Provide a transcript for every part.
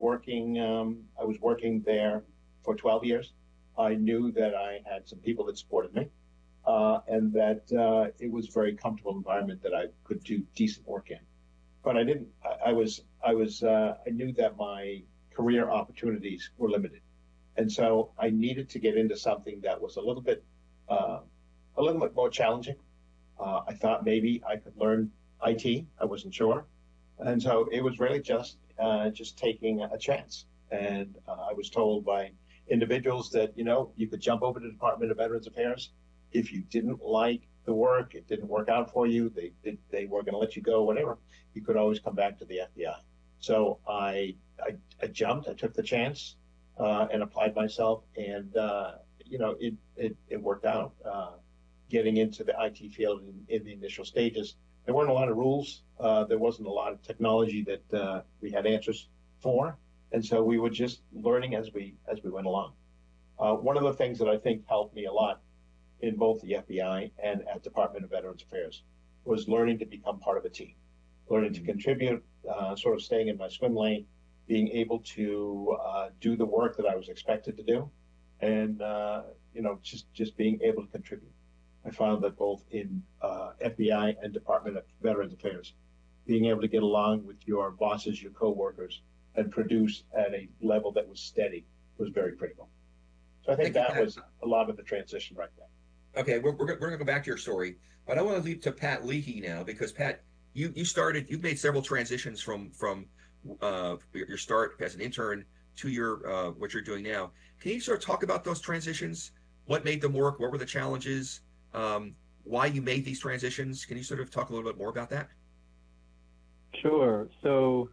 I was working there for 12 years. I knew that I had some people that supported me, and that it was a very comfortable environment that I could do decent work in. But I didn't. I knew that my career opportunities were limited, and so I needed to get into something that was uh, a little bit more challenging. I thought maybe I could learn IT. I wasn't sure, and so it was really just taking a chance. And I was told by individuals that you could jump over to the Department of Veterans Affairs if you didn't like the work, it didn't work out for you, they were going to let you go, whatever. You could always come back to the FBI. So I jumped, I took the chance, and applied myself, and it worked out. Getting into the IT field in the initial stages, there weren't a lot of rules. There wasn't a lot of technology that we had answers for, and so we were just learning as we went along. One of the things that I think helped me a lot in both the FBI and at Department of Veterans Affairs was learning to become part of a team, learning to contribute, sort of staying in my swim lane, being able to do the work that I was expected to do, and just being able to contribute. I found that both in FBI and Department of Veterans Affairs, being able to get along with your bosses, your coworkers, and produce at a level that was steady was very critical. So I think Thank you, that Pat. was a lot of the transition right there. Okay, we're going to go back to your story, but I want to leap to Pat Leahy now because Pat, you've made several transitions from your start as an intern to your what you're doing now. Can you sort of talk about those transitions? What made them work? What were the challenges? Why you made these transitions? Can you sort of talk a little bit more about that? Sure. So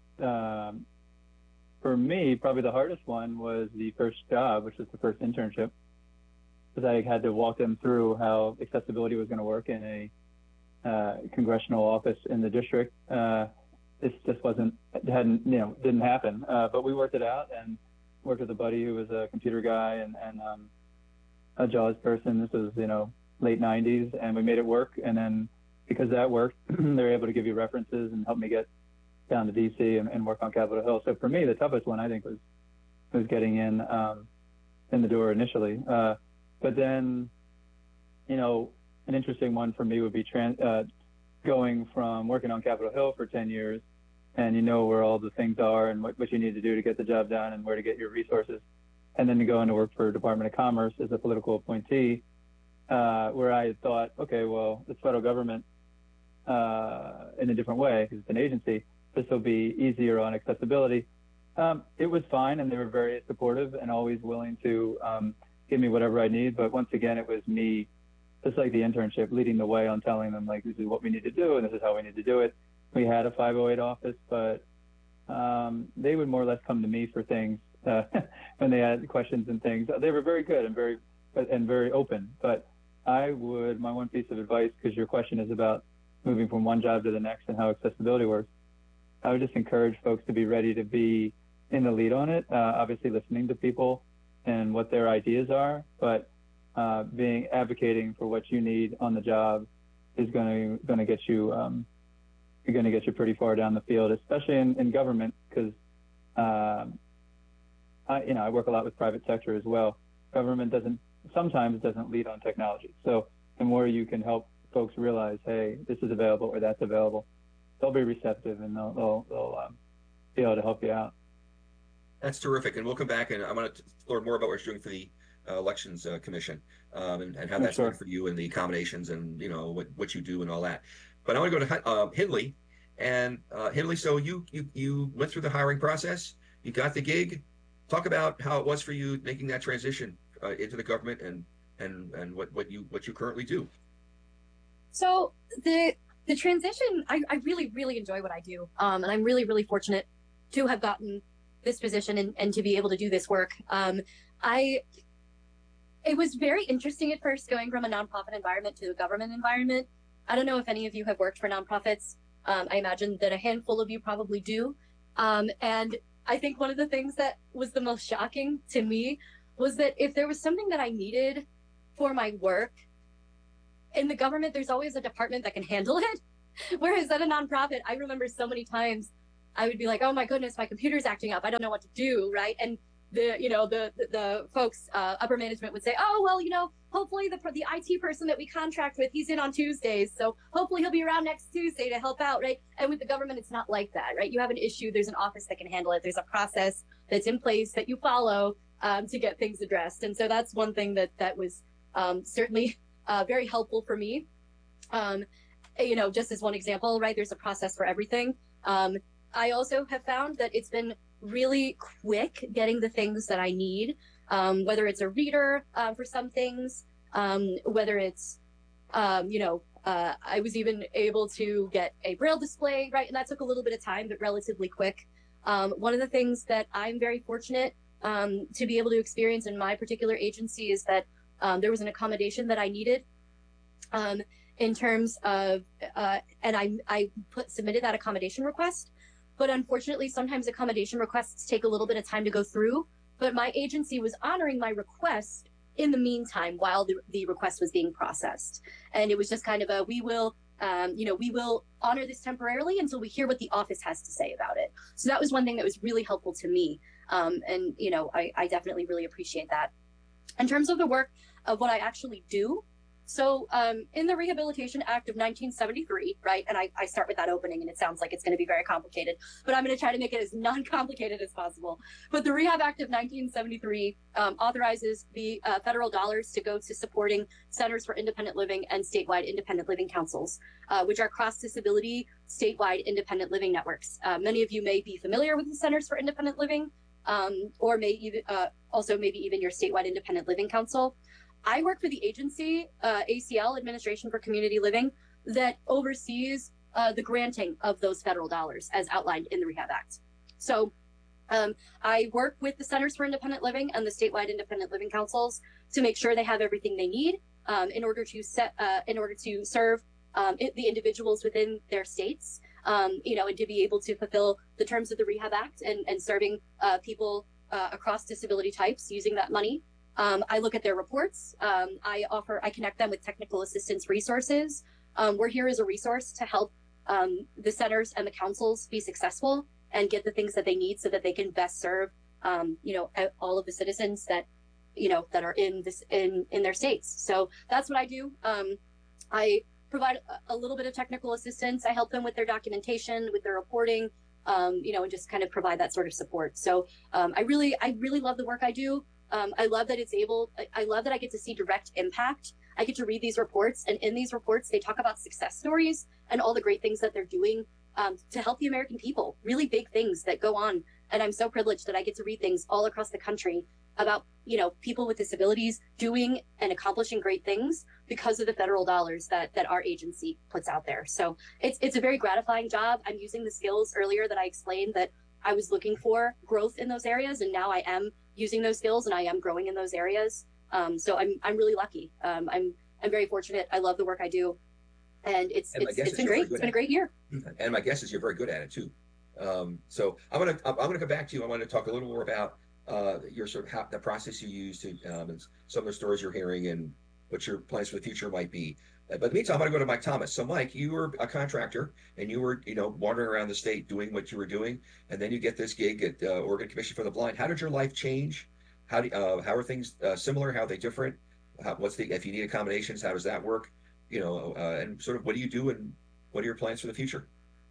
for me, probably the hardest one was the first job, which was the first internship, because I had to walk them through how accessibility was going to work in a congressional office in the district. This just didn't happen. But we worked it out and worked with a buddy who was a computer guy and a JAWS person. This was, late 90s, and we made it work. And then because that worked, they were able to give you references and help me get down to DC and work on Capitol Hill. So for me, the toughest one, I think, was getting in the door initially. But then, an interesting one for me would be going from working on Capitol Hill for 10 years, and you know where all the things are and what you need to do to get the job done and where to get your resources, and then to go into work for Department of Commerce as a political appointee, where I had thought, okay, well, it's federal government in a different way because it's an agency. This will be easier on accessibility. It was fine, and they were very supportive and always willing to give me whatever I need. But once again, it was me, just like the internship, leading the way on telling them, like, this is what we need to do and this is how we need to do it. We had a 508 office, but they would more or less come to me for things when they had questions and things. They were very good and very open. But my one piece of advice, because your question is about moving from one job to the next and how accessibility works, I would just encourage folks to be ready to be in the lead on it, obviously listening to people and what their ideas are, but advocating for what you need on the job is going to get you going to get you pretty far down the field, especially in government, because I work a lot with private sector as well. Government sometimes doesn't lead on technology. So the more you can help folks realize, hey, this is available or that's available, they'll be receptive and they'll be able to help you out. That's terrific, and we'll come back and I want to learn more about what you're doing for the Elections Commission and how that's going for you and the accommodations and what you do and all that. But I want to go to Hindley, and Hindley. So you went through the hiring process, you got the gig. Talk about how it was for you making that transition into the government and what you currently do. So the transition, I really, really enjoy what I do. And I'm really, really fortunate to have gotten this position and to be able to do this work. It was very interesting at first going from a nonprofit environment to a government environment. I don't know if any of you have worked for nonprofits. I imagine that a handful of you probably do. And I think one of the things that was the most shocking to me was that if there was something that I needed for my work, in the government, there's always a department that can handle it. Whereas at a nonprofit, I remember so many times I would be like, oh my goodness, my computer's acting up. I don't know what to do, right? And the folks, upper management would say, oh, well, hopefully the IT person that we contract with, he's in on Tuesdays. So hopefully he'll be around next Tuesday to help out, right? And with the government, it's not like that, right? You have an issue, there's an office that can handle it. There's a process that's in place that you follow to get things addressed. And so that's one thing that was certainly very helpful for me. Just as one example, right? There's a process for everything. I also have found that it's been really quick getting the things that I need, whether it's a reader for some things, whether it's, I was even able to get a Braille display, right? And that took a little bit of time, but relatively quick. One of the things that I'm very fortunate to be able to experience in my particular agency is that there was an accommodation that I needed in terms of, and I submitted that accommodation request. But unfortunately, sometimes accommodation requests take a little bit of time to go through. But my agency was honoring my request in the meantime while the request was being processed. And it was just kind of we will honor this temporarily until we hear what the office has to say about it. So that was one thing that was really helpful to me. I definitely really appreciate that. In terms of the work of what I actually do, so in the Rehabilitation Act of 1973, right, and I start with that opening, and it sounds like it's going to be very complicated, but I'm going to try to make it as non-complicated as possible. But the Rehab Act of 1973 authorizes the federal dollars to go to supporting centers for independent living and statewide independent living councils, which are cross-disability statewide independent living networks. Many of you may be familiar with the Centers for Independent Living, or maybe even your statewide independent living council. I work for the agency, ACL, Administration for Community Living, that oversees the granting of those federal dollars as outlined in the Rehab Act. So I work with the Centers for Independent Living and the statewide independent living councils to make sure they have everything they need in order to serve the individuals within their states, and to be able to fulfill the terms of the Rehab Act and serving people across disability types using that money. I look at their reports. I connect them with technical assistance resources. We're here as a resource to help the centers and the councils be successful and get the things that they need so that they can best serve, all of the citizens that are in their states. So that's what I do. I provide a little bit of technical assistance. I help them with their documentation, with their reporting, and just kind of provide that sort of support. So I really love the work I do. I love that I love that I get to see direct impact. I get to read these reports, and in these reports, they talk about success stories and all the great things that they're doing to help the American people, really big things that go on. And I'm so privileged that I get to read things all across the country about, people with disabilities doing and accomplishing great things because of the federal dollars that our agency puts out there. So it's a very gratifying job. I'm using the skills earlier that I explained that I was looking for growth in those areas, and now I am using those skills and I am growing in those areas. So I'm really lucky. I'm very fortunate. I love the work I do, and it's been great. It's been a great year. And my guess is you're very good at it too. So I'm gonna come back to you. I want to talk a little more about your sort of the process you use to and some of the stories you're hearing and what your plans for the future might be. But in the meantime, I'm going to go to Mike Thomas. So, Mike, you were a contractor, and you were, wandering around the state doing what you were doing, and then you get this gig at Oregon Commission for the Blind. How did your life change? How are things similar? How are they different? If you need accommodations, how does that work? And sort of what do you do, and what are your plans for the future?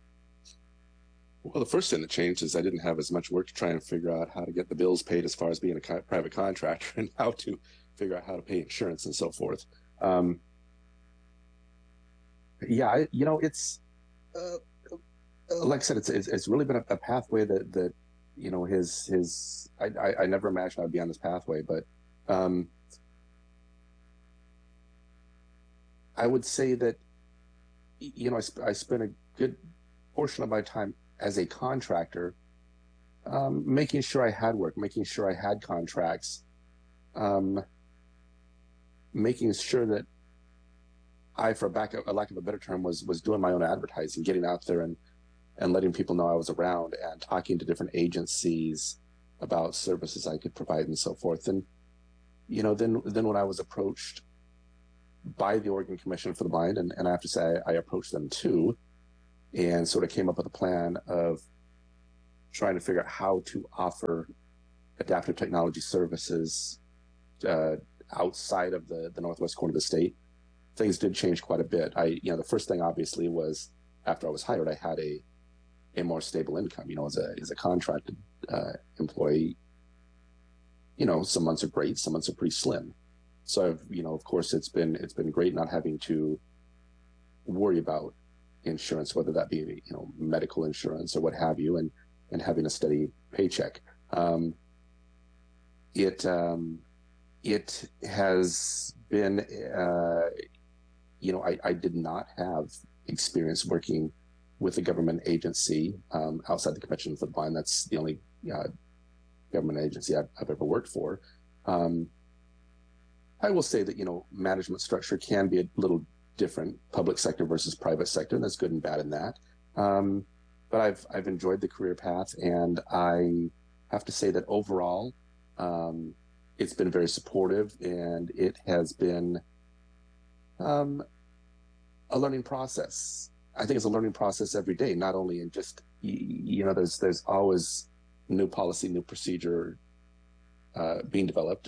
Well, the first thing that changed is I didn't have as much work to try and figure out how to get the bills paid as far as being a private contractor, and how to figure out how to pay insurance and so forth. It's like I said, it's really been a pathway that I never imagined I'd be on this pathway, but I would say that I spent a good portion of my time as a contractor, making sure I had work, making sure I had contracts, making sure that I, for a lack of a better term, was doing my own advertising, getting out there and letting people know I was around, and talking to different agencies about services I could provide and so forth. And then when I was approached by the Oregon Commission for the Blind, and I have to say I approached them too, and sort of came up with a plan of trying to figure out how to offer adaptive technology services outside of the northwest corner of the state, things did change quite a bit. The first thing obviously was after I was hired, I had a more stable income. As a contracted employee, some months are great, some months are pretty slim. So of course, it's been great not having to worry about insurance, whether that be medical insurance or what have you, and having a steady paycheck. It has been, I did not have experience working with a government agency outside the Convention for the Blind. That's the only government agency I've ever worked for. I will say that, management structure can be a little different, public sector versus private sector, and there's good and bad in that. But I've enjoyed the career path, and I have to say that overall, it's been very supportive, and it has been a learning process. I think it's a learning process every day, not only in just, there's always new policy, new procedure being developed,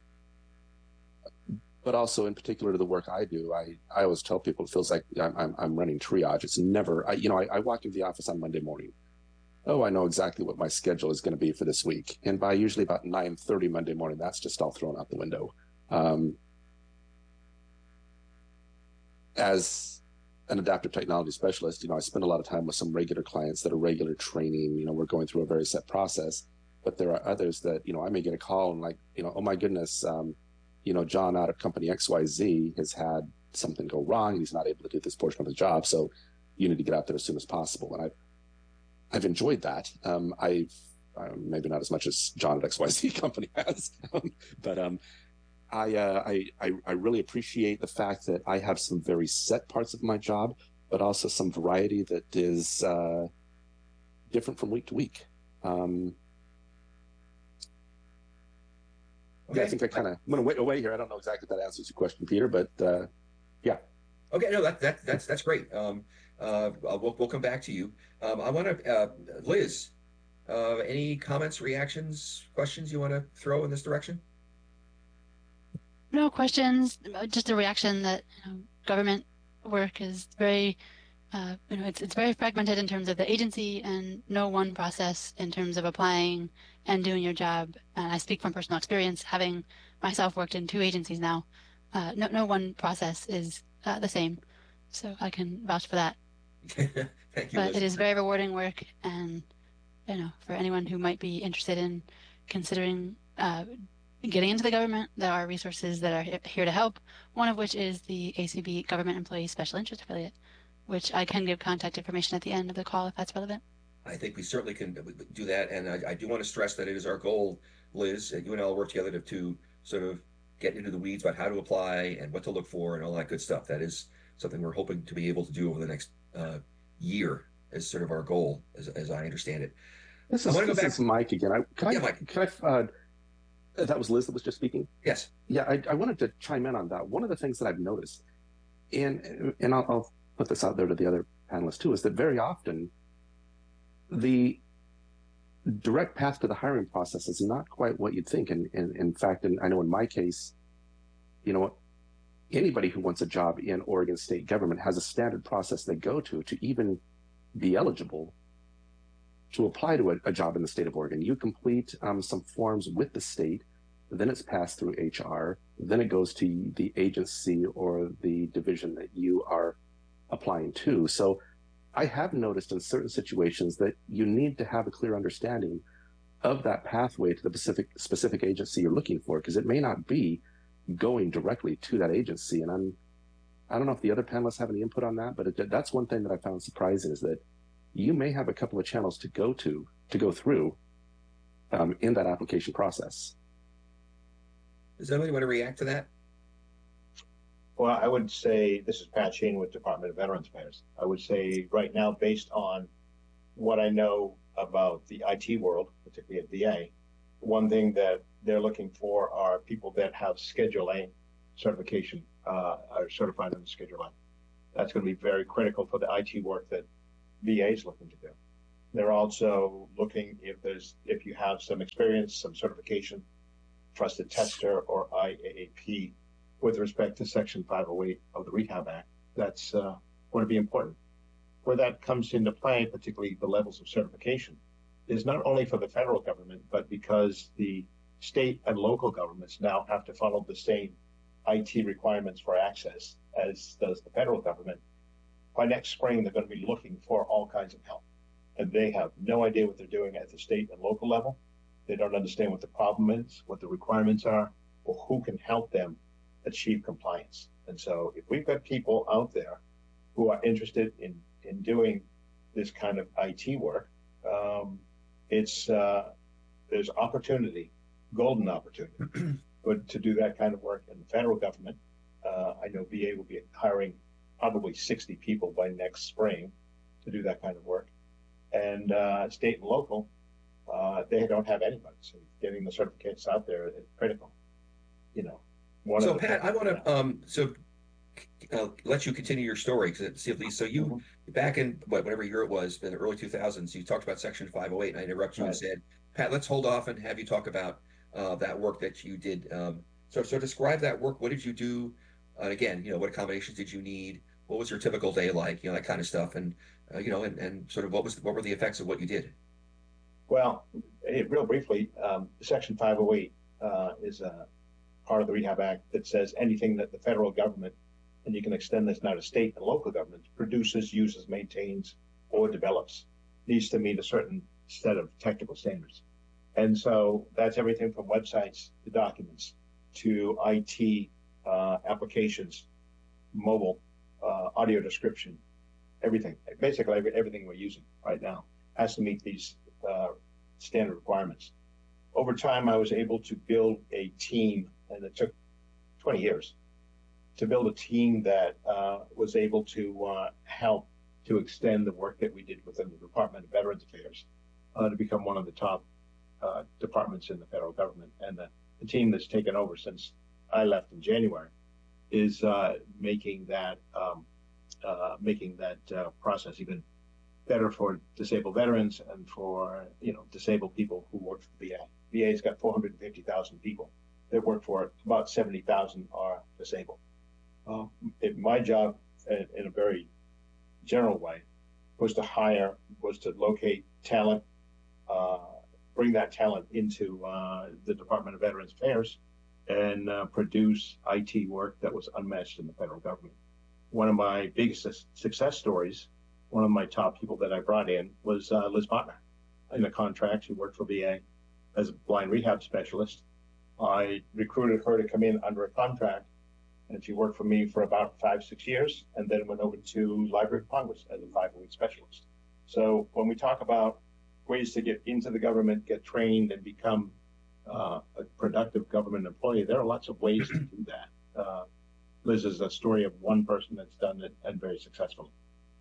but also in particular to the work I do. I always tell people it feels like I'm running triage. It's never, I walk into the office on Monday morning. Oh, I know exactly what my schedule is going to be for this week. And by usually about 9:30 Monday morning, that's just all thrown out the window. As an adaptive technology specialist, I spend a lot of time with some regular clients that are regular training. We're going through a very set process, but there are others that, I may get a call and oh my goodness, John out of company XYZ has had something go wrong and he's not able to do this portion of the job. So you need to get out there as soon as possible. And I've enjoyed that. I've maybe not as much as John at XYZ company has, but I really appreciate the fact that I have some very set parts of my job, but also some variety that is different from week to week. Okay. Yeah, I think I'm going to wait away here. I don't know exactly if that answers your question, Peter, but yeah. Okay, no, that's great. We'll come back to you. I want to, Liz, any comments, reactions, questions you want to throw in this direction? No questions, just a reaction that government work is very, it's very fragmented in terms of the agency and no one process in terms of applying and doing your job. And I speak from personal experience, having myself worked in 2 agencies now. No one process is the same, so I can vouch for that. Thank you. But Liz. it is very rewarding work, and for anyone who might be interested in considering getting into the government, there are resources that are here to help, one of which is the ACB Government Employee Special Interest Affiliate, which I can give contact information at the end of the call if that's relevant. I think we certainly can do that, and I do want to stress that it is our goal, Liz, you and I will work together to sort of get into the weeds about how to apply and what to look for and all that good stuff. That is something we're hoping to be able to do over the next year as sort of our goal, as I understand it. This is Mike again. Mike. That was Liz that was just speaking? Yes. Yeah, I wanted to chime in on that. One of the things that I've noticed, and I'll put this out there to the other panelists too, is that very often the direct path to the hiring process is not quite what you'd think. And in fact, I know in my case, anybody who wants a job in Oregon state government has a standard process they go to even be eligible to apply to a job in the state of Oregon. You complete some forms with the state, then it's passed through HR, then it goes to the agency or the division that you are applying to. So I have noticed in certain situations that you need to have a clear understanding of that pathway to the specific agency you're looking for, because it may not be going directly to that agency. And I don't know if the other panelists have any input on that, but that's one thing that I found surprising, is that you may have a couple of channels to go through in that application process. Does anybody want to react to that? Well, I would say, this is Pat Shane with Department of Veterans Affairs. I would say right now, based on what I know about the IT world, particularly at VA, one thing that they're looking for are people that have Schedule A certification, are certified under Schedule A. That's going to be very critical for the IT work that VA is looking to do. They're also looking if you have some experience, some certification, trusted tester or IAAP with respect to Section 508 of the Rehab Act. That's going to be important. Where that comes into play, particularly the levels of certification, is not only for the federal government, but because the state and local governments now have to follow the same IT requirements for access as does the federal government. By next spring, they're going to be looking for all kinds of help. And they have no idea what they're doing at the state and local level. They don't understand what the problem is, what the requirements are, or who can help them achieve compliance. And so if we've got people out there who are interested in doing this kind of IT work, there's opportunity, golden opportunity, to do that kind of work in the federal government. I know VA will be hiring probably 60 people by next spring to do that kind of work. And state and local, they don't have anybody. So getting the certificates out there is critical. You know. So Pat, I want to let you continue your story because see at least so you back in whatever year it was in the early 2000s, you talked about Section 508, and I interrupted you and said, Pat, let's hold off and have you talk about that work that you did. So describe that work. What did you do? And again, what accommodations did you need? What was your typical day like? That kind of stuff, and and sort of what were the effects of what you did? Well, real briefly, Section 508 is a part of the Rehab Act that says anything that the federal government, and you can extend this now to state and local governments, produces, uses, maintains, or develops, needs to meet a certain set of technical standards. And so that's everything from websites to documents to IT applications, mobile, audio description, everything. Basically, everything we're using right now has to meet these standard requirements. Over time, I was able to build a team, and it took 20 years to build a team that was able to help to extend the work that we did within the Department of Veterans Affairs to become one of the top departments in the federal government. And the team that's taken over since I left in January is making that process even better for disabled veterans and for disabled people who work for the VA. VA's got 450,000 people that work for it. About 70,000 are disabled. My job, in a very general way, was to locate talent, bring that talent into the Department of Veterans Affairs, and produce IT work that was unmatched in the federal government. One of my biggest success stories, one of my top people that I brought in was Liz Botner. In a contract, she worked for VA as a blind rehab specialist. I recruited her to come in under a contract, and she worked for me for about 5-6 years, and then went over to Library of Congress as a 508 specialist. So when we talk about ways to get into the government, get trained, and become a productive government employee, there are lots of ways to do that. Liz is a story of one person that's done it and very successfully.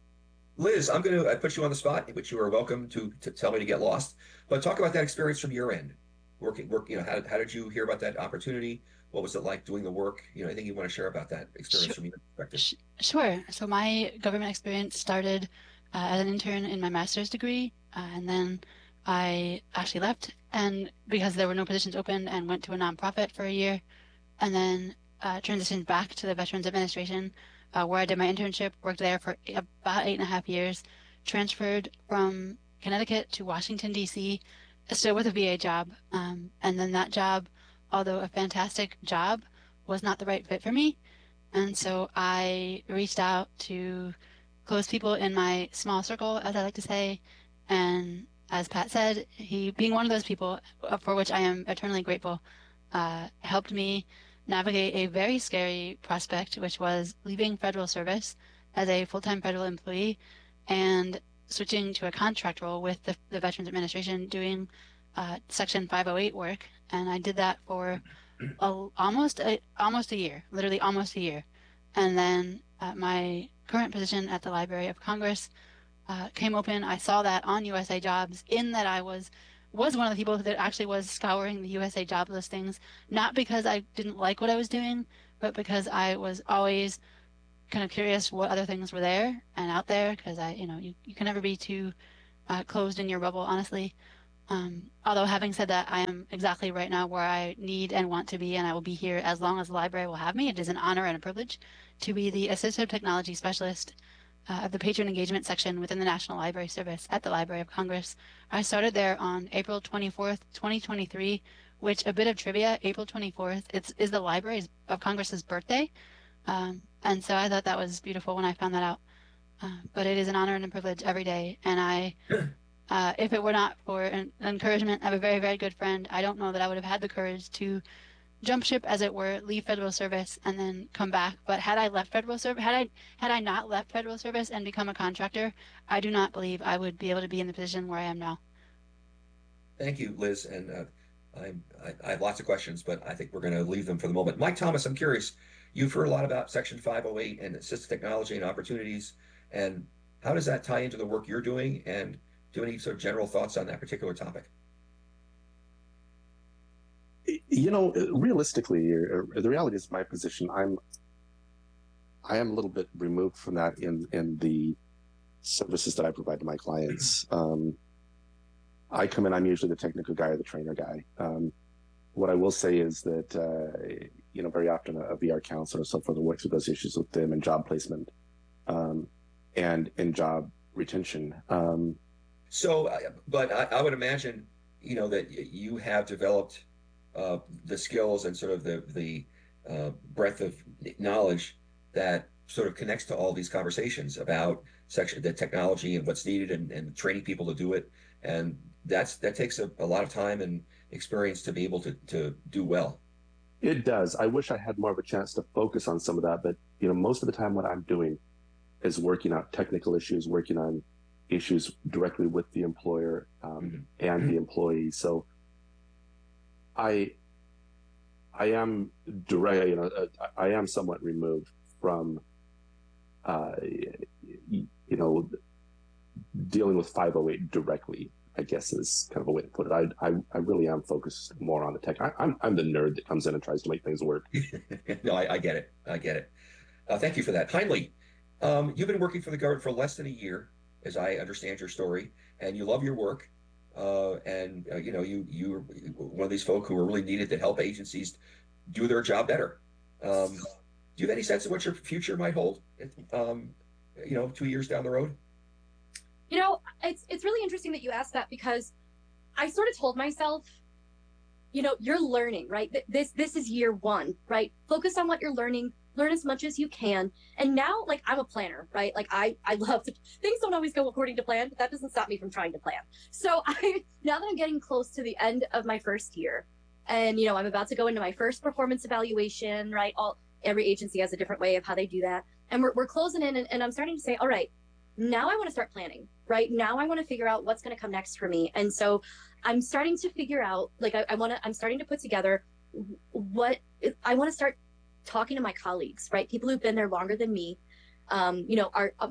Liz, I'm going to put you on the spot, which you are welcome to tell me to get lost. But talk about that experience from your end. Working, how did you hear about that opportunity? What was it like doing the work? Anything you want to share about that experience from your perspective? Sure. So my government experience started as an intern in my master's degree, and then I actually left, and because there were no positions open, and went to a nonprofit for a year, and then transitioned back to the Veterans Administration, where I did my internship, worked there for about 8.5 years, transferred from Connecticut to Washington, D.C., still with a VA job. And then that job, although a fantastic job, was not the right fit for me. And so I reached out to close people in my small circle, as I like to say. And as Pat said, he, being one of those people, for which I am eternally grateful, helped me navigate a very scary prospect, which was leaving federal service as a full-time federal employee and switching to a contract role with the Veterans Administration doing Section 508 work. And I did that for almost a year, literally almost a year. And then my current position at the Library of Congress came open. I saw that on USA Jobs, in that I was one of the people that actually was scouring the USA job listings, not because I didn't like what I was doing, but because I was always kind of curious what other things were there and out there, because you can never be too closed in your bubble, honestly. Although having said that, I am exactly right now where I need and want to be, and I will be here as long as the library will have me. It is an honor and a privilege to be the Assistive Technology Specialist of the Patron Engagement Section within the National Library Service at the Library of Congress. I started there on April 24th, 2023, which, a bit of trivia, April 24th is the Library of Congress's birthday. And so I thought that was beautiful when I found that out. But it is an honor and a privilege every day. And if it were not for an encouragement of a very, very good friend, I don't know that I would have had the courage to jump ship, as it were, leave federal service and then come back. But had I left federal service, had I not left federal service and become a contractor, I do not believe I would be able to be in the position where I am now. Thank you, Liz. And I have lots of questions, but I think we're going to leave them for the moment. Mike Thomas, I'm curious. You've heard a lot about Section 508 and assistive technology and opportunities. And how does that tie into the work you're doing? And do you have any sort of general thoughts on that particular topic? You know, realistically, the reality is my position, I am a little bit removed from that in the services that I provide to my clients. I come in, I'm usually the technical guy or the trainer guy. What I will say is that, you know, very often a VR counselor or so forth will work through those issues with them in job placement and in job retention. But I would imagine, you know, that you have developed the skills and sort of the breadth of knowledge that sort of connects to all these conversations about the technology and what's needed and training people to do it. And that takes a lot of time and experience to be able to do well. It does. I wish I had more of a chance to focus on some of that, but you know, most of the time what I'm doing is working out technical issues, working on issues directly with the employer and the employee. So I am direct, you know, I am somewhat removed from, you know, dealing with 508 directly, I guess is kind of a way to put it. I really am focused more on the tech. I'm the nerd that comes in and tries to make things work. No, I get it. I get it. Thank you for that. Heinle, you've been working for the government for less than a year, as I understand your story, and you love your work. You know, you're one of these folk who are really needed to help agencies do their job better. Do you have any sense of what your future might hold, you know, 2 years down the road? You know, it's really interesting that you asked that, because I sort of told myself, you know, you're learning, right? This is year one, right? Focus on what you're learning, learn as much as you can. And now, like, I'm a planner, right? Like, I love to, things don't always go according to plan, but that doesn't stop me from trying to plan. So now that I'm getting close to the end of my first year, and, you know, I'm about to go into my first performance evaluation, right? Every agency has a different way of how they do that. And we're closing in, and I'm starting to say, all right, now I want to start planning, right? Now I want to figure out what's going to come next for me. And so I'm starting to figure out, like, I'm starting to put together what I want to start talking to my colleagues, right? People who've been there longer than me. You know,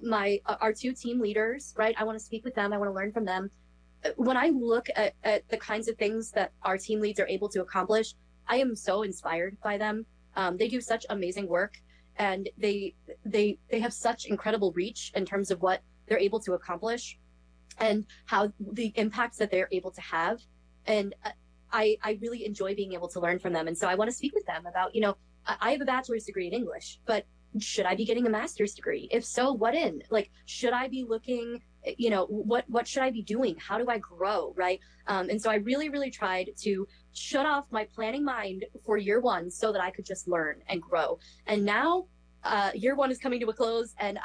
our two team leaders, right? I want to speak with them. I want to learn from them. When I look at the kinds of things that our team leads are able to accomplish, I am so inspired by them. They do such amazing work, and they have such incredible reach in terms of what they're able to accomplish and how the impacts that they're able to have. And I really enjoy being able to learn from them. And so I want to speak with them about, you know, I have a bachelor's degree in English, but should I be getting a master's degree? If so, what in? Like, should I be looking, you know, what should I be doing? How do I grow, right? And so I really, really tried to shut off my planning mind for year one so that I could just learn and grow. And now year one is coming to a close, and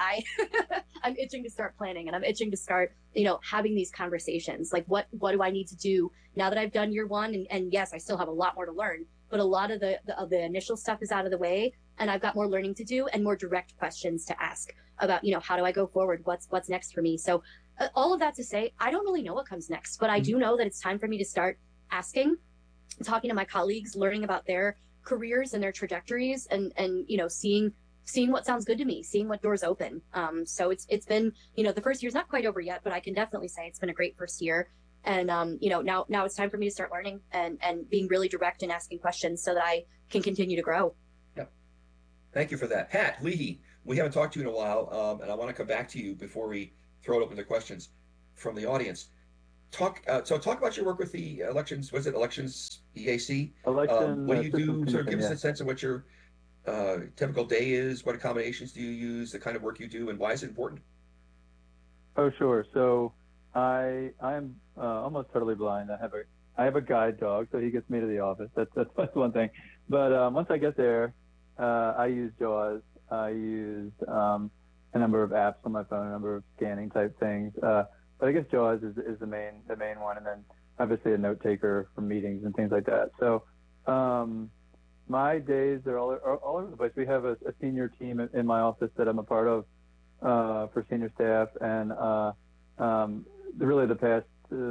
I'm itching to start planning, and I'm itching to start, you know, having these conversations. Like, what do I need to do now that I've done year one? And yes, I still have a lot more to learn, but a lot of the initial stuff is out of the way, and I've got more learning to do and more direct questions to ask about, you know, how do I go forward? What's next for me? So all of that to say, I don't really know what comes next, but I do know that it's time for me to start asking, talking to my colleagues, learning about their careers and their trajectories, and you know, seeing what sounds good to me, seeing what doors open. So it's been, you know, the first year's not quite over yet, but I can definitely say it's been a great first year. And, you know, now it's time for me to start learning and being really direct and asking questions so that I can continue to grow. Yeah. Thank you for that. Pat Leahy, we haven't talked to you in a while, and I want to come back to you before we throw it open to questions. from the audience. Talk about your work with the elections. Was it Elections EAC? Election What do you Systems do? Sort of Commission, give us yeah. a sense of what your typical day is. What accommodations do you use? The kind of work you do, and why is it important? Oh, sure. So I'm almost totally blind. I have a guide dog, so he gets me to the office. That's one thing. But once I get there, I use JAWS. I use a number of apps on my phone, a number of scanning type things. But I guess JAWS is the main one, and then obviously a note taker for meetings and things like that. So my days are all over the place. We have a senior team in my office that I'm a part of for senior staff, and really the past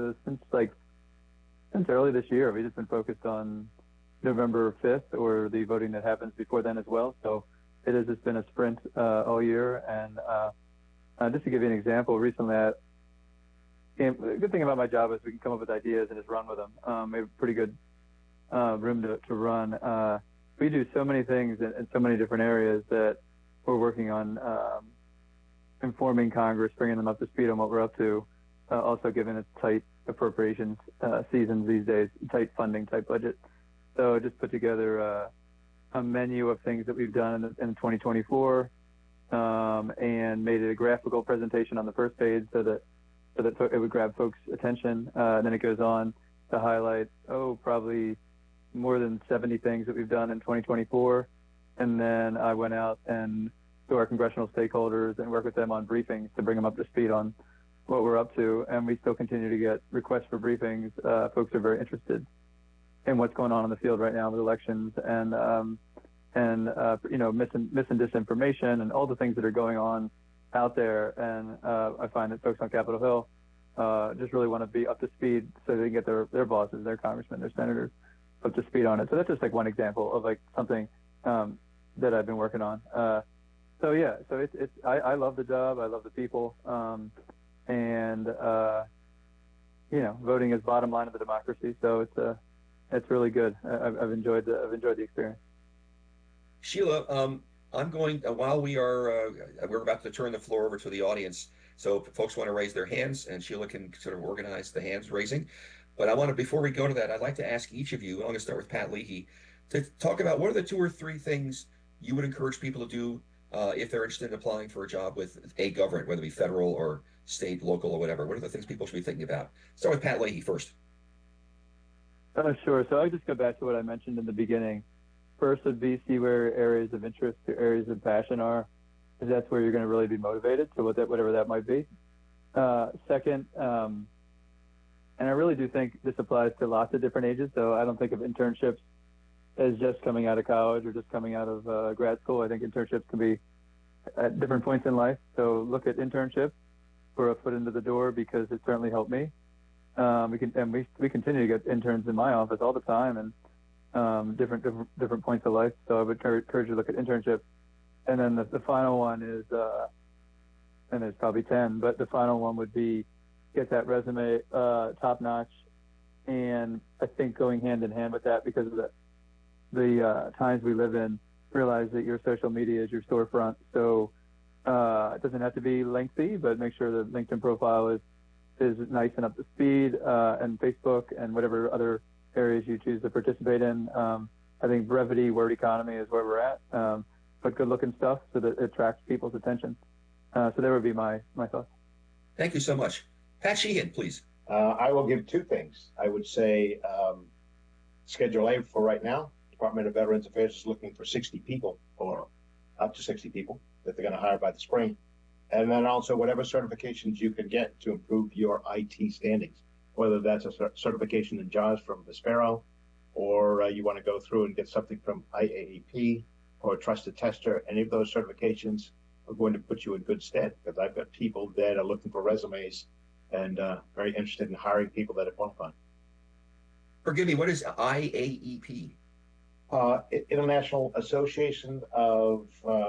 since early this year, we've just been focused on November 5th or the voting that happens before then as well. So it has just been a sprint all year. And just to give you an example, recently, the good thing about my job is we can come up with ideas and just run with them. We have pretty good room to run. We do so many things in so many different areas that we're working on informing Congress, bringing them up to speed on what we're up to, also given its tight appropriations seasons these days, tight funding, tight budget. So just put together a menu of things that we've done in 2024 and made it a graphical presentation on the first page so that it would grab folks' attention. And then it goes on to highlight, probably more than 70 things that we've done in 2024. And then I went out and to our congressional stakeholders and work with them on briefings to bring them up to speed on what we're up to. And we still continue to get requests for briefings. Folks are very interested in what's going on in the field right now with elections and mis and disinformation and all the things that are going on out there. And I find that folks on Capitol Hill just really want to be up to speed so they can get their bosses, their congressmen, their senators up to speed on it. So that's just like one example of like something that I've been working on. So I love the job. I love the people. And voting is bottom line of the democracy. So it's really good. I've enjoyed the experience. Sheila, I'm going while we're about to turn the floor over to the audience. So if folks want to raise their hands, and Sheila can sort of organize the hands raising. But before we go to that, I'd like to ask each of you. I'm going to start with Pat Leahy to talk about what are the 2 or 3 things you would encourage people to do if they're interested in applying for a job with a government, whether it be federal or state, local, or whatever. What are the things people should be thinking about? Start with Pat Leahy first. Sure. So I'll just go back to what I mentioned in the beginning. First would be see where areas of interest or areas of passion are, because that's where you're going to really be motivated. So whatever that might be. Second, and I really do think this applies to lots of different ages. So I don't think of internships as just coming out of college or just coming out of grad school. I think internships can be at different points in life. So look at internships for a foot into the door, because it certainly helped me. We continue to get interns in my office all the time and different points of life. So I would encourage you to look at internships. And then the final one is, and there's probably 10, but the final one would be get that resume top notch. And I think going hand in hand with that, because of the times we live in, realize that your social media is your storefront. So it doesn't have to be lengthy, but make sure the LinkedIn profile is nice and up to speed, and Facebook and whatever other areas you choose to participate in. I think brevity, word economy is where we're at, but good looking stuff so that it attracts people's attention. So there would be my thoughts. Thank you so much. Pat Sheehan, please. I will give 2 things. I would say Schedule A for right now. Department of Veterans Affairs is looking for 60 people, or up to 60 people that they're going to hire by the spring. And then also whatever certifications you can get to improve your IT standings, whether that's a certification in JAWS from Vispero, or you want to go through and get something from IAAP or Trusted Tester. Any of those certifications are going to put you in good stead, because I've got people that are looking for resumes and very interested in hiring people that are qualified. Forgive me, what is IAEP? International Association of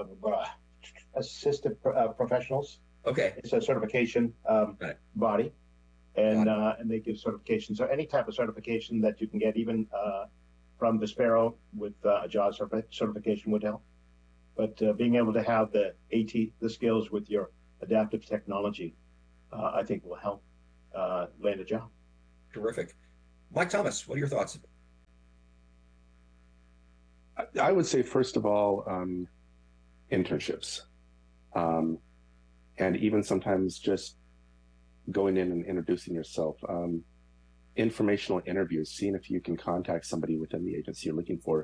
Assistive Professionals. Okay. It's a certification body, and they give certifications. So any type of certification that you can get, even from Vispero with a JAWS certification would help. But being able to have the skills with your adaptive technology, I think will help. land a job. Terrific. Mike Thomas, what are your thoughts? I would say, first of all, internships. And even sometimes just going in and introducing yourself. Informational interviews, seeing if you can contact somebody within the agency you're looking for,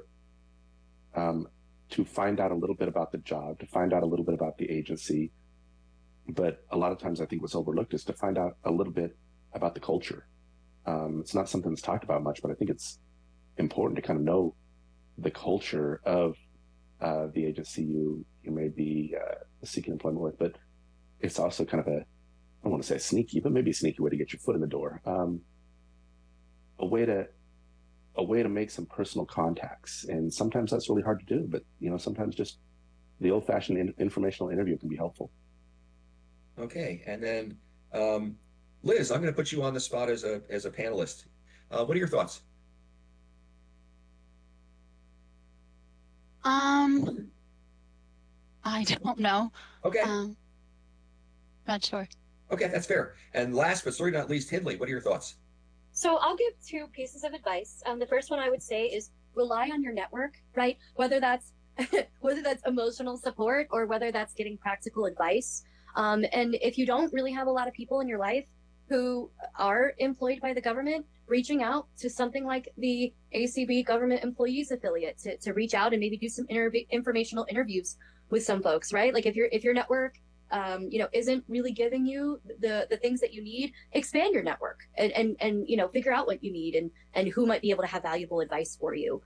to find out a little bit about the job, to find out a little bit about the agency. But a lot of times I think what's overlooked is to find out a little bit about the culture. It's not something that's talked about much, but I think it's important to kind of know the culture of the agency you may be seeking employment with. But it's also kind of I don't want to say sneaky, but maybe a sneaky way to get your foot in the door. A way to make some personal contacts. And sometimes that's really hard to do, but sometimes just the old-fashioned informational interview can be helpful. Okay, and then Liz, I'm going to put you on the spot as a panelist. What are your thoughts? I don't know. Okay. Not sure. Okay, that's fair. And last but certainly not least, Hindley, what are your thoughts? So I'll give two pieces of advice. The first one I would say is rely on your network, right? Whether that's emotional support or whether that's getting practical advice. And if you don't really have a lot of people in your life who are employed by the government, reaching out to something like the ACB Government Employees Affiliate to reach out and maybe do some informational interviews with some folks, right? Like if your network isn't really giving you the things that you need, expand your network and figure out what you need and who might be able to have valuable advice for you.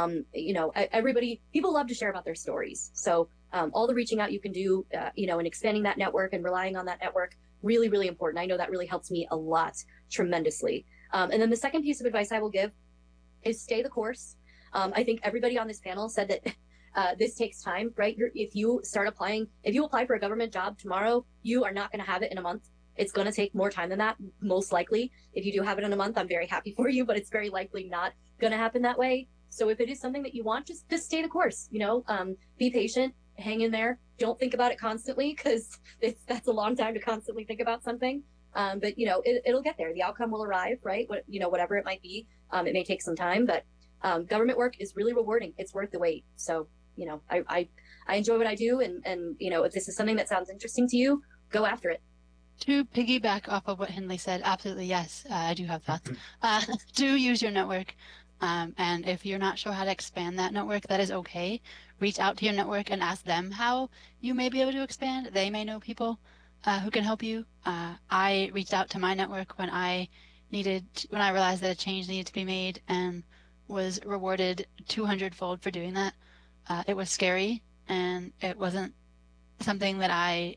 People love to share about their stories. So all the reaching out you can do, and expanding that network and relying on that network, really, really important. I know that really helps me a lot, tremendously. And then the second piece of advice I will give is stay the course. I think everybody on this panel said that this takes time, right? If you apply for a government job tomorrow, you are not going to have it in a month. It's going to take more time than that, most likely. If you do have it in a month, I'm very happy for you, but it's very likely not going to happen that way. So if it is something that you want, just stay the course, be patient, hang in there. Don't think about it constantly because that's a long time to constantly think about something. But it'll get there. The outcome will arrive, right? Whatever it might be. It may take some time, but government work is really rewarding. It's worth the wait. So, I enjoy what I do. And if this is something that sounds interesting to you, go after it. To piggyback off of what Hindley said, absolutely yes, I do have thoughts. Do use your network. And if you're not sure how to expand that network, that is okay. Reach out to your network and ask them how you may be able to expand. They may know people who can help you. I reached out to my network when I realized that a change needed to be made and was rewarded 200-fold for doing that. It was scary, and it wasn't something that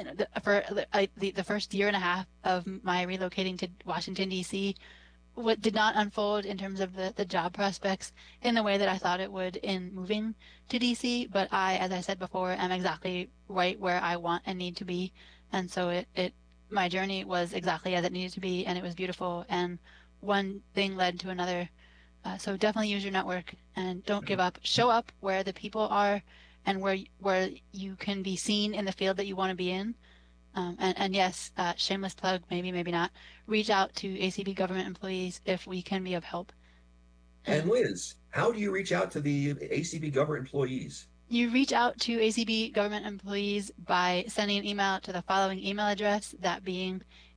the first year and a half of my relocating to Washington, D.C., what did not unfold in terms of the job prospects in the way that I thought it would in moving to DC. But I, as I said before, am exactly right where I want and need to be. And so my journey was exactly as it needed to be, and it was beautiful. And one thing led to another. So definitely use your network and don't give up. Show up where the people are and where you can be seen in the field that you want to be in. And yes, shameless plug, maybe not. Reach out to ACB government employees if we can be of help. And Liz, how do you reach out to the ACB government employees? You reach out to ACB government employees by sending an email to the following email address, that being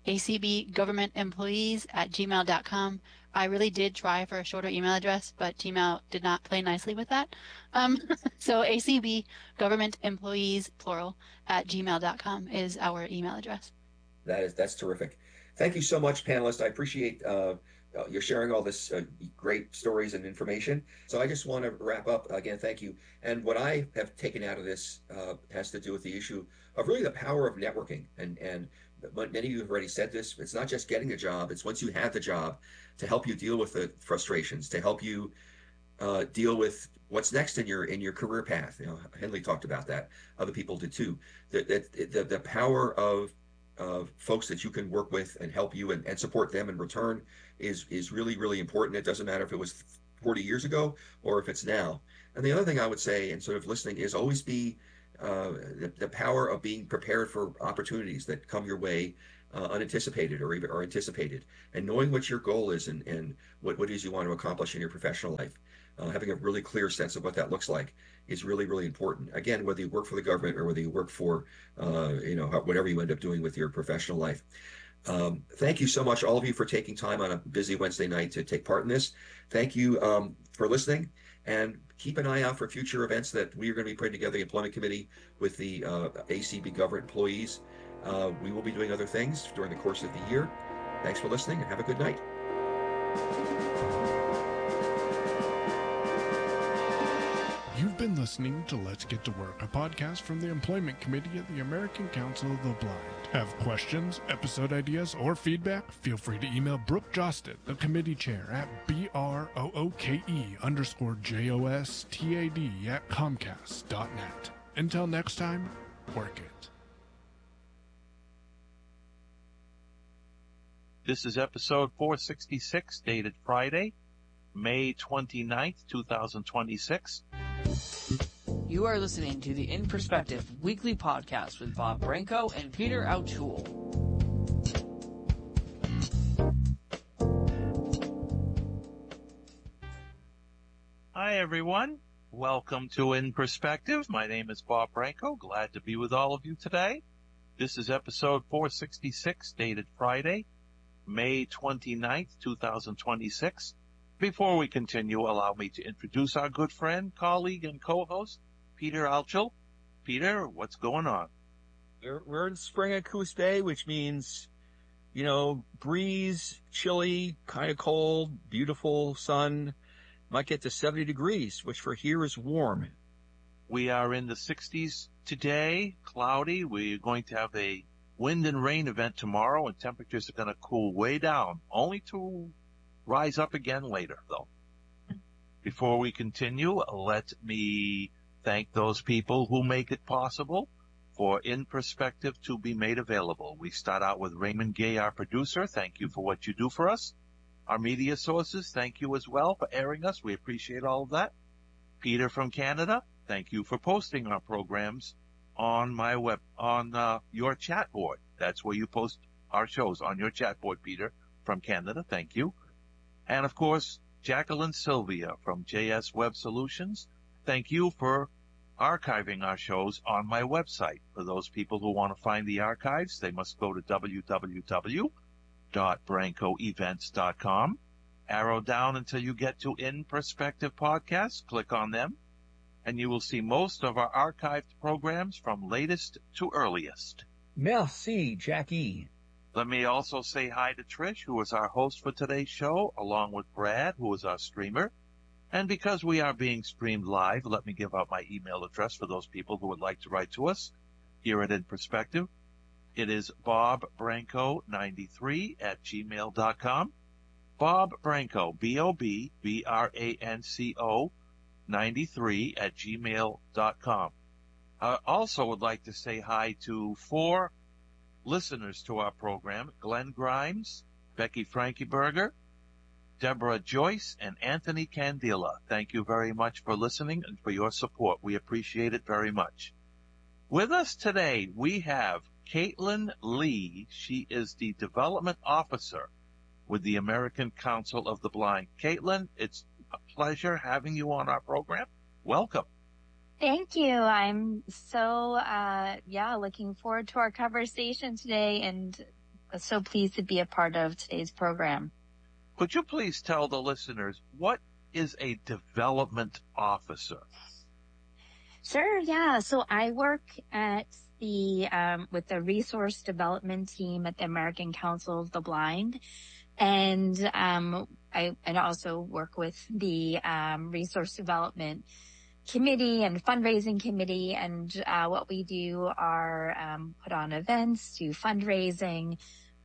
acbgovernmentemployees@gmail.com. I really did try for a shorter email address, but Gmail did not play nicely with that. So ACB government employees, plural, @gmail.com is our email address. That's terrific. Thank you so much, panelists. I appreciate you're sharing all this great stories and information. So I just want to wrap up again. Thank you. And what I have taken out of this has to do with the issue of really the power of networking. And many of you have already said this. It's not just getting a job. It's once you have the job to help you deal with the frustrations, to help you deal with what's next in your career path. Hindley talked about that. Other people did too. The power of folks that you can work with and help you and support them in return is really, really important. It doesn't matter if it was 40 years ago or if it's now. And the other thing I would say, and sort of listening, is always be the power of being prepared for opportunities that come your way. unanticipated or even or anticipated, and knowing what your goal is and what it is you want to accomplish in your professional life. Having a really clear sense of what that looks like is really, really important. Again, whether you work for the government or whether you work for, whatever you end up doing with your professional life. Thank you so much, all of you, for taking time on a busy Wednesday night to take part in this. Thank you for listening, and keep an eye out for future events that we are going to be putting together, the Employment Committee with the ACB government employees. We will be doing other things during the course of the year. Thanks for listening, and have a good night. You've been listening to Let's Get to Work, a podcast from the Employment Committee at the American Council of the Blind. Have questions, episode ideas, or feedback? Feel free to email Brooke Josted, the committee chair, at brooke_jostad@comcast.net. Until next time, work it. This is episode 466, dated Friday, May 29th, 2026. You are listening to the In Perspective weekly podcast with Bob Branco and Peter Altschul. Hi, everyone. Welcome to In Perspective. My name is Bob Branco. Glad to be with all of you today. This is episode 466, dated Friday, May 29th, 2026. Before we continue, allow me to introduce our good friend, colleague, and co-host, Peter Altschul. Peter, what's going on? We're in spring at Coos Bay, which means, breeze, chilly, kind of cold, beautiful sun. Might get to 70 degrees, which for here is warm. We are in the 60s today, cloudy. We're going to have a wind and rain event tomorrow, and temperatures are going to cool way down, only to rise up again later, though. Before we continue, let me thank those people who make it possible for In Perspective to be made available. We start out with Raymond Gay, our producer. Thank you for what you do for us. Our media sources, thank you as well for airing us. We appreciate all of that. Peter from Canada, thank you for posting our programs on your chat board. That's where you post our shows, on your chat board, Peter from Canada. Thank you. And of course, Jacqueline Sylvia from JS Web Solutions. Thank you for archiving our shows on my website. For those people who want to find the archives, they must go to www.brancoevents.com. Arrow down until you get to In Perspective Podcast. Click on them, and you will see most of our archived programs from latest to earliest. Merci, Jackie. Let me also say hi to Trish, who is our host for today's show, along with Brad, who is our streamer. And because we are being streamed live, let me give out my email address for those people who would like to write to us here at In Perspective. It is bobbranco93@gmail.com. Bob Branco, BOBBRANCO 93@gmail.com. I also would like to say hi to 4 listeners to our program: Glenn Grimes, Becky Frankieberger, Deborah Joyce, and Anthony Candela. Thank you very much for listening and for your support. We appreciate it very much. With us today, we have Caitlin Lee. She is the Development Officer with the American Council of the Blind. Caitlin, it's a pleasure having you on our program. Welcome. Thank you. I'm so, looking forward to our conversation today, and so pleased to be a part of today's program. Could you please tell the listeners, what is a development officer? Sure, yeah. So I work at with the resource development team at the American Council of the Blind. And I also work with the resource development committee and fundraising committee. And what we do are put on events, do fundraising,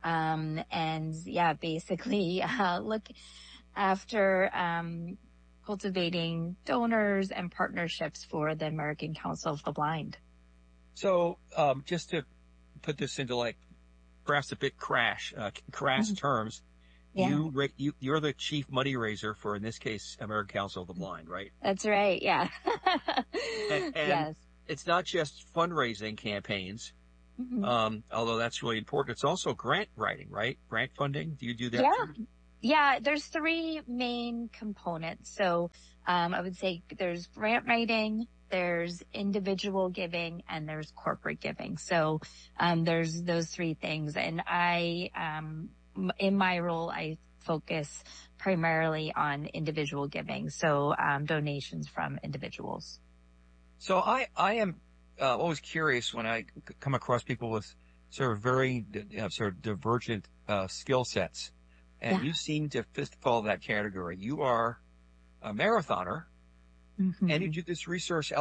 basically look after cultivating donors and partnerships for the American Council of the Blind. So just to put this into perhaps a bit crass terms, yeah. you're the chief money raiser for, in this case, American Council of the Blind, right? That's right. Yeah. and yes. It's not just fundraising campaigns. Although that's really important. It's also grant writing, right? Grant funding. Do you do that? Yeah. Too? Yeah, there's three main components. So I would say there's grant writing, there's individual giving, and there's corporate giving. So there's those three things. And in my role, I focus primarily on individual giving. So donations from individuals. So I am always curious when I come across people with sort of very sort of divergent skill sets. And you seem to fit fall that category. You are a marathoner, and you do this resource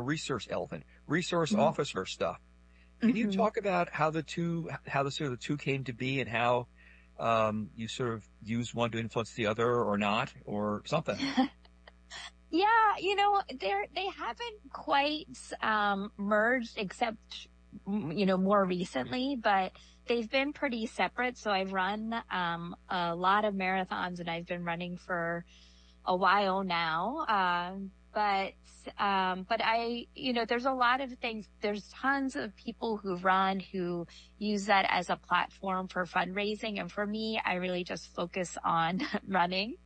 officer stuff. Can you talk about how the two came to be, and how you sort of use one to influence the other, or not, or something? Yeah, they haven't quite merged, except more recently, but they've been pretty separate. So I've run a lot of marathons, and I've been running for a while now. But I, there's a lot of things. There's tons of people who run who use that as a platform for fundraising. And for me, I really just focus on running.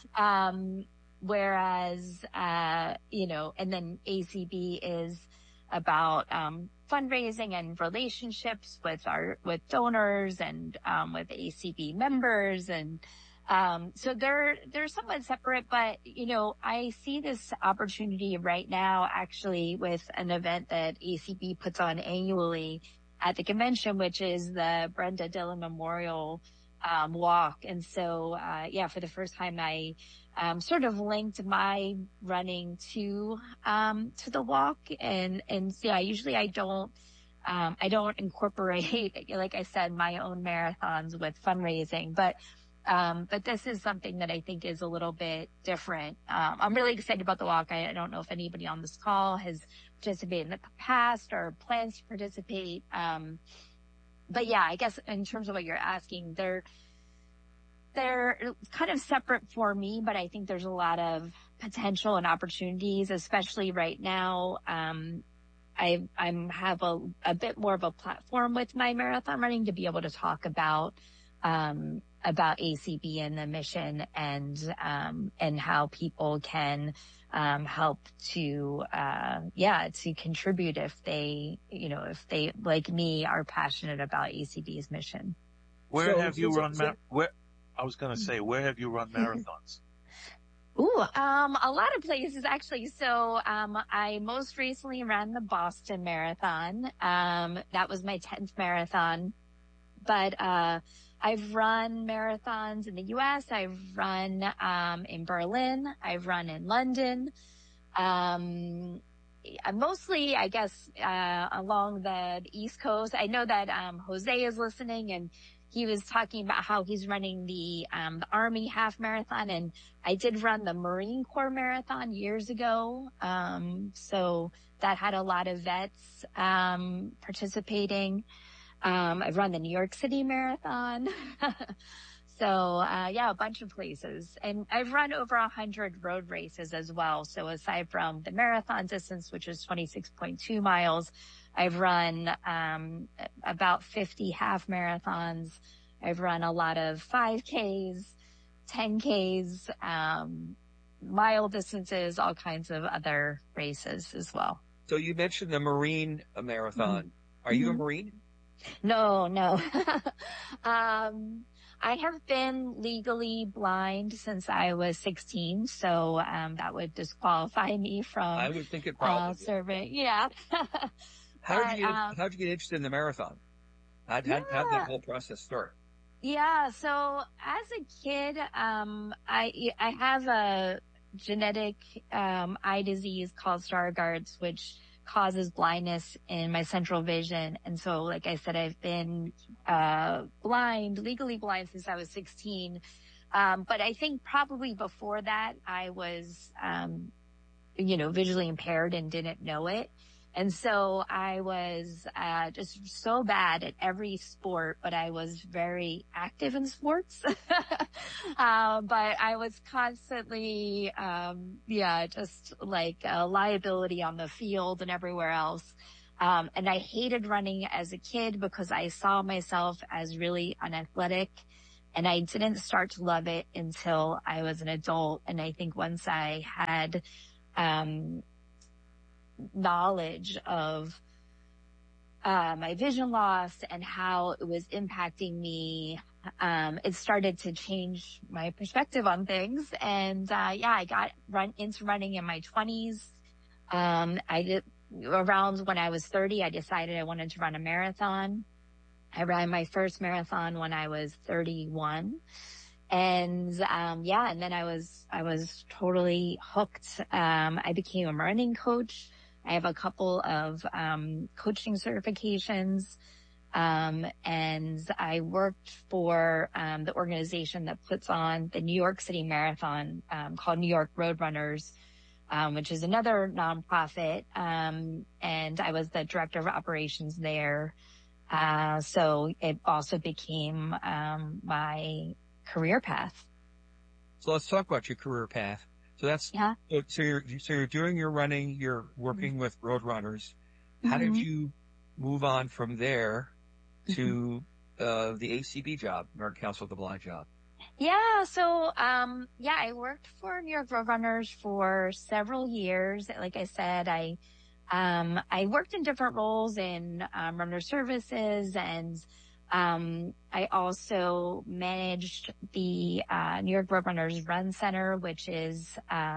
Whereas, and then ACB is about fundraising and relationships with donors and with ACB members, and so they're somewhat separate. But I see this opportunity right now, actually, with an event that ACB puts on annually at the convention, which is the Brenda Dillon Memorial walk. And so for the first time, I sort of linked my running to the walk, and usually I don't incorporate, like I said, my own marathons with fundraising, but this is something that I think is a little bit different. I'm really excited about the walk. I don't know if anybody on this call has participated in the past or plans to participate. But yeah, I guess in terms of what you're asking, they're kind of separate for me, but I think there's a lot of potential and opportunities, especially right now. I have a bit more of a platform with my marathon running to be able to talk about ACB and the mission, and how people can help to contribute if they like me are passionate about ACB's mission. Where have you run marathons? Ooh, a lot of places actually. So, I most recently ran the Boston Marathon. That was my 10th marathon, but, I've run marathons in the U.S. I've run, in Berlin. I've run in London. Mostly, I guess, along the East Coast. I know that, Jose is listening, and he was talking about how he's running the Army half marathon, and I did run the Marine Corps marathon years ago. So that had a lot of vets, participating. I've run the New York City Marathon. So, a bunch of places. And I've run over 100 road races as well. So aside from the marathon distance, which is 26.2 miles, I've run, about 50 half marathons. I've run a lot of 5Ks, 10Ks, mile distances, all kinds of other races as well. So you mentioned the Marine Marathon. Mm-hmm. Are you a Marine? No. I have been legally blind since I was 16, so that would disqualify me from I would think it probably serving. Yeah. How'd you get interested in the marathon? How'd that whole process start? Yeah, so as a kid, I have a genetic eye disease called Stargardt's, which causes blindness in my central vision. And so, like I said, I've been legally blind since I was 16. But I think probably before that, I was, visually impaired and didn't know it. And so I was just so bad at every sport, but I was very active in sports. But I was constantly, just like a liability on the field and everywhere else. And I hated running as a kid because I saw myself as really unathletic, and I didn't start to love it until I was an adult. And I think once I had, knowledge of, my vision loss and how it was impacting me, it started to change my perspective on things. And, I got into running in my 20s. I did around when I was 30, I decided I wanted to run a marathon. I ran my first marathon when I was 31. And, and then I was totally hooked. I became a running coach. I have a couple of, coaching certifications. And I worked for, the organization that puts on the New York City Marathon, called New York Roadrunners, which is another nonprofit. And I was the director of operations there. So it also became, my career path. So let's talk about your career path. So that's, so you're doing your running, you're working with Roadrunners. How did you move on from there to, the ACB job, American Council of the Blind job? Yeah. So, I worked for New York Roadrunners for several years. Like I said, I worked in different roles in, runner services, and, I also managed the, New York Roadrunners Run Center, which is,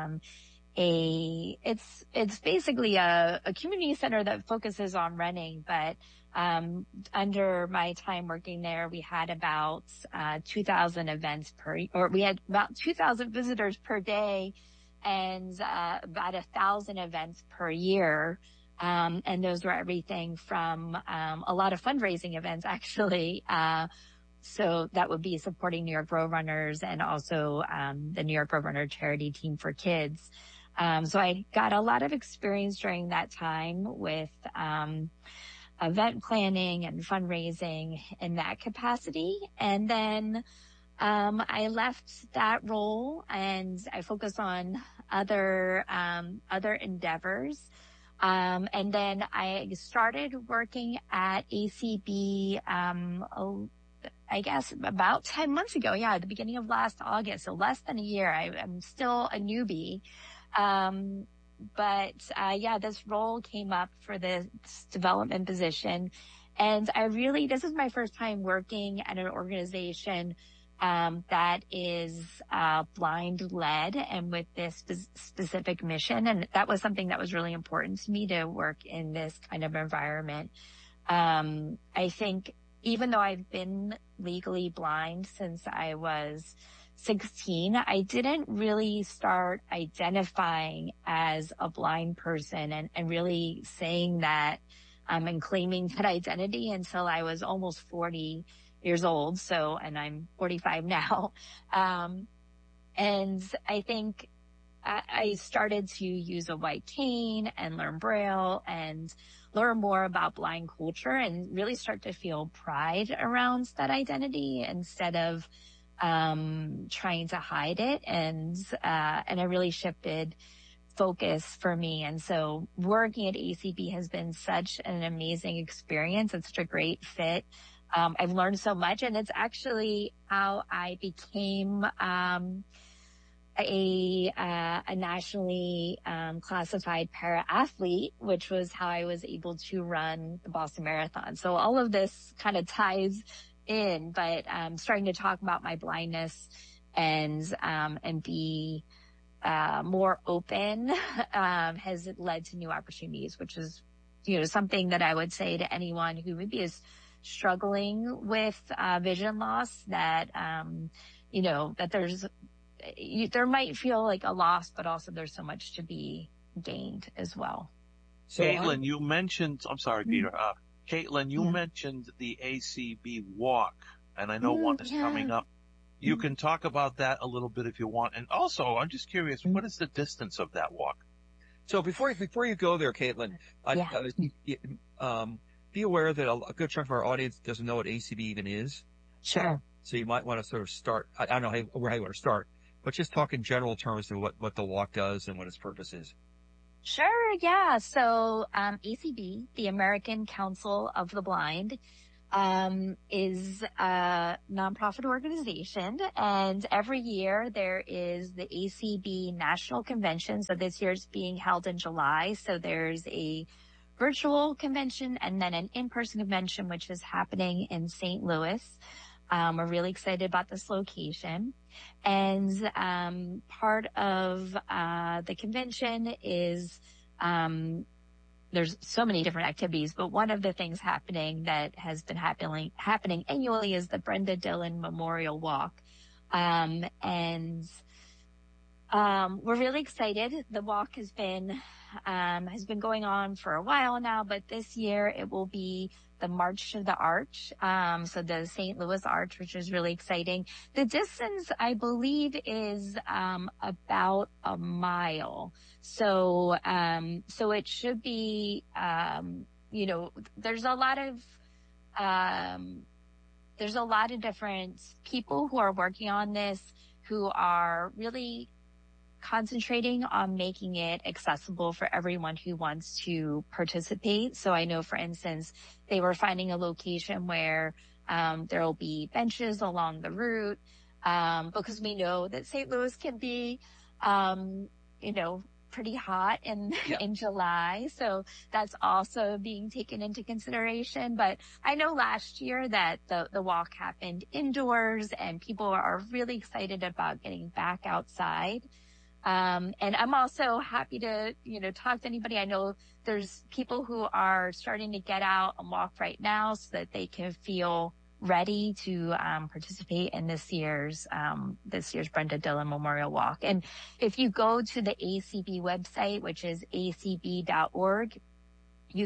it's basically a community center that focuses on running, but, under my time working there, we had about, 2,000 events we had about 2,000 visitors per day, and, about 1,000 events per year. And those were everything from, a lot of fundraising events, actually. So that would be supporting New York Roadrunners and also, the New York Roadrunner Charity Team for Kids. So I got a lot of experience during that time with, event planning and fundraising in that capacity. And then, I left that role and I focused on other endeavors. And then I started working at ACB, I guess about 10 months ago. Yeah, at the beginning of last August. So less than a year. I'm still a newbie. But this role came up for this development position. And this is my first time working at an organization, that is, blind led and with this specific mission. And that was something that was really important to me, to work in this kind of environment. I think even though I've been legally blind since I was 16, I didn't really start identifying as a blind person and really saying that, and claiming that identity until I was almost 40 years old. So, and I'm 45 now. And I think I started to use a white cane and learn Braille and learn more about blind culture and really start to feel pride around that identity instead of, trying to hide it. And I really shifted focus for me. And so working at ACB has been such an amazing experience. It's such a great fit. I've learned so much, and it's actually how I became, a nationally, classified para athlete, which was how I was able to run the Boston Marathon. So all of this kind of ties in, but, starting to talk about my blindness and be, more open, has led to new opportunities, which is, something that I would say to anyone who maybe is struggling with, vision loss, that, that there might feel like a loss, but also there's so much to be gained as well. So Caitlin, you mentioned, I'm sorry, Peter, Caitlin, you mentioned the ACB walk, and I know one is coming up. You can talk about that a little bit if you want. And also, I'm just curious, what is the distance of that walk? So before you go there, Caitlin, be aware that a good chunk of our audience doesn't know what ACB even is. Sure. So you might want to sort of start. I don't know how you want to start, but just talk in general terms of what the walk does and what its purpose is. Sure, yeah. So ACB, the American Council of the Blind, is a nonprofit organization, and every year there is the ACB National Convention. So this year it's being held in July. So there's a virtual convention and then an in-person convention, which is happening in St. Louis. We're really excited about this location. And part of the convention is there's so many different activities, but one of the things happening that has been happening annually is the Brenda Dillon Memorial Walk. And we're really excited. The walk has been going on for a while now, but this year it will be the March to the Arch. So the St. Louis Arch, which is really exciting. The distance, I believe, is about a mile. So it should be, there's a lot of different people who are working on this, who are really concentrating on making it accessible for everyone who wants to participate. So I know, for instance, they were finding a location where there will be benches along the route, because we know that St. Louis can be, pretty hot in July. So that's also being taken into consideration. But I know last year that the walk happened indoors, and people are really excited about getting back outside. And I'm also happy to, talk to anybody. I know there's people who are starting to get out and walk right now so that they can feel ready to participate in this year's Brenda Dillon Memorial Walk. And if you go to the ACB website, which is acb.org, you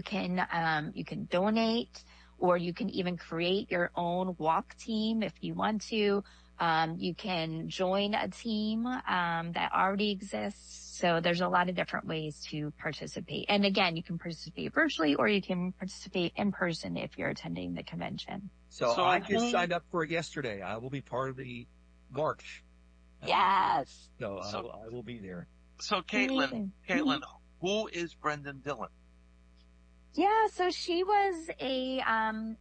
can donate, or you can even create your own walk team if you want to. You can join a team that already exists. So there's a lot of different ways to participate. And again, you can participate virtually, or you can participate in person if you're attending the convention. So I just signed up for it yesterday. I will be part of the march. Yes. So I will be there. So Caitlin, who is Brendan Dillon? Yeah, so she was an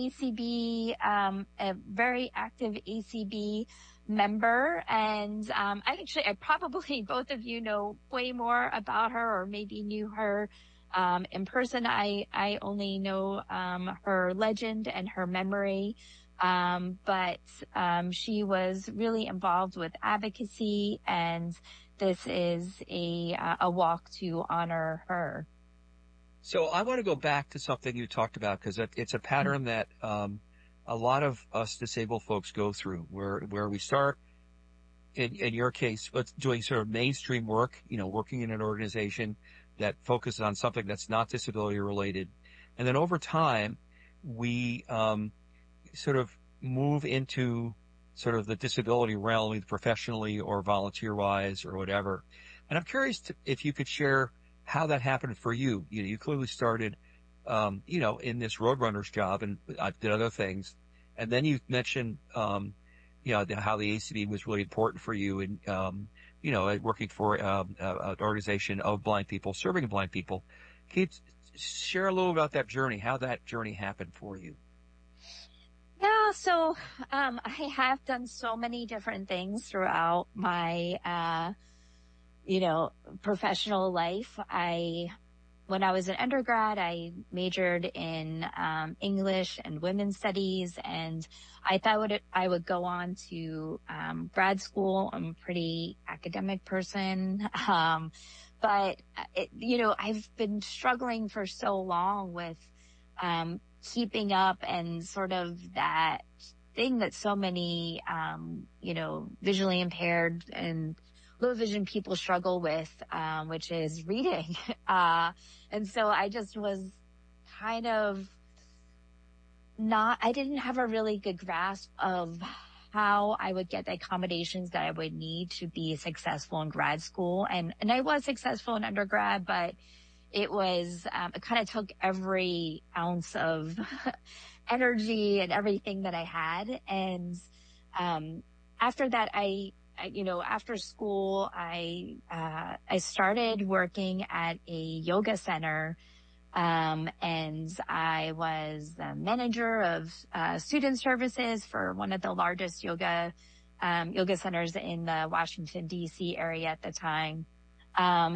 ACB, a very active ACB member, and I probably both of you know way more about her, or maybe knew her in person. I only know her legend and her memory, but she was really involved with advocacy, and this is a walk to honor her. So I want to go back to something you talked about, because it's a pattern that a lot of us disabled folks go through, where we start, in your case, doing sort of mainstream work, working in an organization that focuses on something that's not disability related. And then over time, we sort of move into sort of the disability realm, either professionally or volunteer-wise or whatever. And I'm curious if you could share how that happened for you. You clearly started, in this Roadrunners job, and did other things. And then you mentioned, how the ACB was really important for you, and, working for an organization of blind people, serving blind people. Can you share a little about that journey, how that journey happened for you? Yeah, so I have done so many different things throughout my professional life. When I was an undergrad, I majored in English and women's studies, and I thought I would go on to grad school. I'm a pretty academic person, but I've been struggling for so long with keeping up, and sort of that thing that so many visually impaired and low vision people struggle with, which is reading. And so I just was kind of I didn't have a really good grasp of how I would get the accommodations that I would need to be successful in grad school. And I was successful in undergrad, but it was, it kind of took every ounce of energy and everything that I had. And after that, I after school, I started working at a yoga center, and I was the manager of student services for one of the largest yoga centers in the Washington, D.C. area at the time.